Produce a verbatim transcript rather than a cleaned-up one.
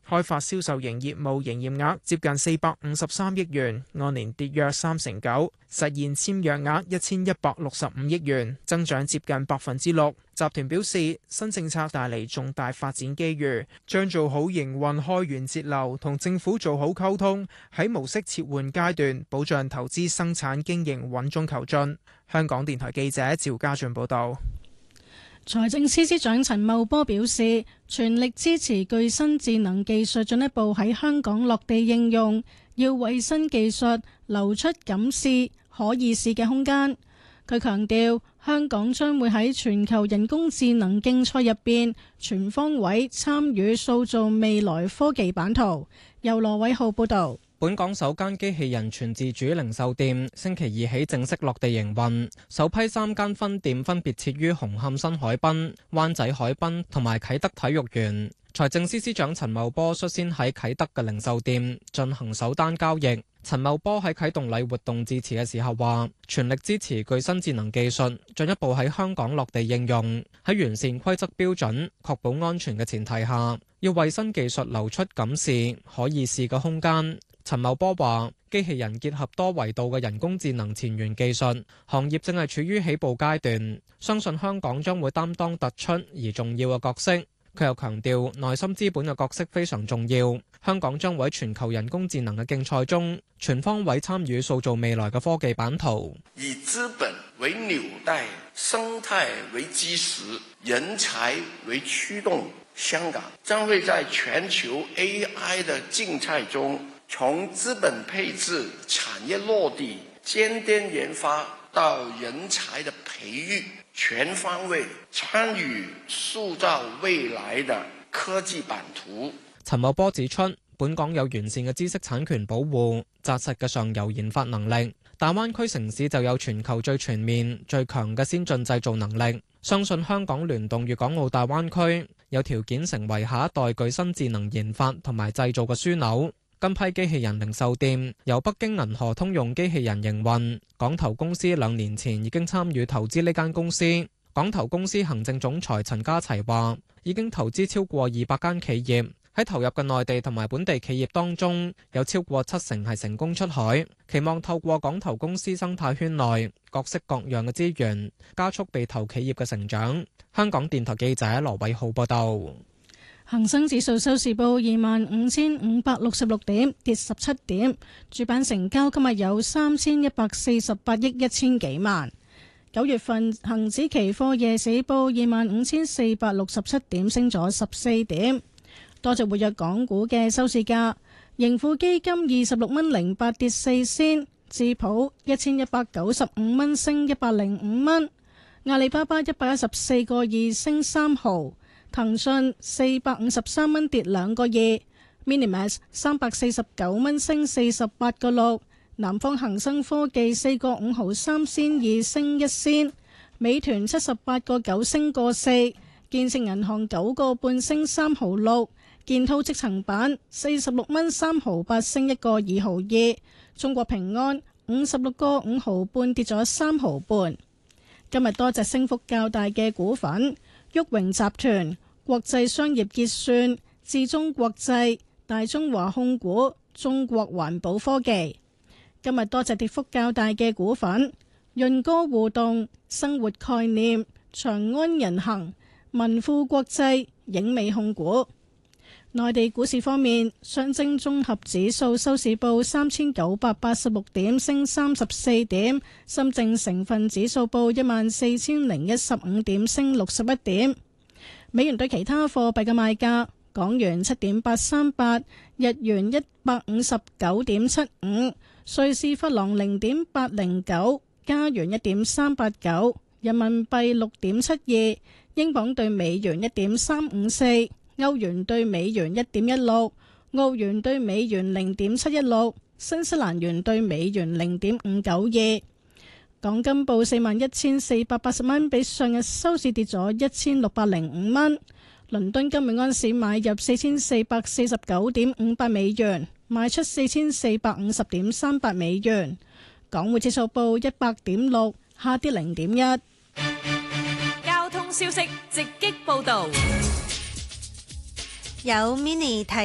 開發銷售型業務營業額接近四百五十三億元，按年跌約三成九，實現簽約額一千一百六十五億元，增長接近百分之六。集團表示，新政策帶嚟重大發展機遇，將做好營運開源節流，同政府做好溝通，喺模式切換階段，保障投資生產經營穩中求進。香港電台記者趙家俊報道。 財政司司長陳茂波表示，全力支持具新智能技術進一步喺香港落地應用，要為新技術留出敢試可以試嘅空間。佢強調，香港將會喺全球人工智能競賽入邊全方位參與塑造未來科技版圖。由羅偉浩報導。 本港首間機器人全自主零售店星期二起正式落地營運，首批三間分店分別設於紅磡新海濱、灣仔海濱同埋啟德體育園。財政司司長陳茂波率先喺啟德嘅零售店進行首單交易。陳茂波喺啟動禮活動致辭嘅時候話，全力支持具新智能技術進一步喺香港落地應用，喺完善規則標準、確保安全嘅前提下，要為新技術留出敢試可以試嘅空間。陳茂波話，機器人結合多維度嘅人工智能前沿技術，行業正係處於起步階段，相信香港將會擔當突出而重要嘅角色。佢又強調，內心資本嘅角色非常重要，香港將會喺全球人工智能嘅競賽中，全方位參與塑造未來嘅科技版圖。 以資本為紐帶，生態為基石，人才為驅動，香港將會在全球 A I 的競賽中，從資本配置、產業落地、尖端研發到人才的培育，全方位參與塑造未來的科技版圖。 陳茂波指出，本港有完善嘅知識產權保護、紮實嘅上游研發能力，大灣區城市就有全球最全面、最強嘅先進製造能力。相信香港聯動粵港澳大灣區，有條件成為下一代具新智能研發同埋製造嘅樞紐。今批機器人零售店由北京銀河通用機器人營運，港投公司兩年前已經參與投資呢間公司。港投公司行政總裁陳家齊話，已經投資超過二百間企業，喺投入嘅內地同埋本地企業當中，有超過七成係成功出海。期望透過港投公司生態圈內各式各樣嘅資源，加速被投企業嘅成長。香港電台記者羅偉浩報道。 恒生指數收市報二萬五千五百六十六點，跌十七點。主板成交今日有三千一百四十八億一千幾萬。九月份恒指期貨夜市報二萬五千四百六十七點，升咗十四點。多隻活躍港股嘅收市價，盈富基金二十六蚊零八跌四仙，智普一千一百九十五蚊升一百零五蚊，阿里巴巴一百一十四個二升三毫。騰訊四百五十三蚊跌兩個二 ，Minimax 三百四十九蚊升四十八個六，南方恒生科技四個五毫三仙二升一仙，美團七十八個九升個四，建設銀行九個半升三毫六，建滔積層板四十六蚊三毫八升一個二毫二，中國平安五十六個五毫半跌咗三毫半。今日多隻升幅較大嘅股份。旭榮集團、國際商業結算、智中國際、大中華控股、中國環保科技。今日多隻跌幅較大嘅股份：潤歌互動、生活概念、長安人行、民富國際、影美控股。內地股市方面，上證綜合指數收市報三千九百八十六點，升三十四點；深證成分指數報一萬四千零一十五點，升六十一點。美元對其他貨幣嘅賣價：港元七點八三八，日元一百五十九點七五，瑞士法郎零點八零九，加元一點三八九，人民幣六點七二，英鎊對美元一點三五四。歐元對美元一點一六，澳元對美元零點七一六，新西蘭元對美元零點五九二。港金報四萬一千四百八十蚊，比上日收市跌咗一千六百零五蚊。倫敦金每安士買入四千四百四十九點五八美元，賣出四千四百五十點三八美元。港匯指數報一百點六，下跌零點一。 交通消息直擊報道。有 mini 提